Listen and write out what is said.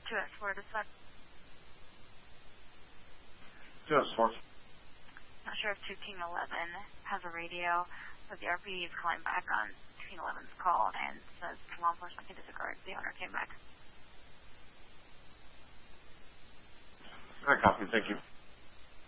2S4 dispatch. 2S4. Not sure if 2-11 has a radio, but the RPD is calling back on 2-11's call and says law enforcement can disregard. The owner came back. All right, copy. Thank you.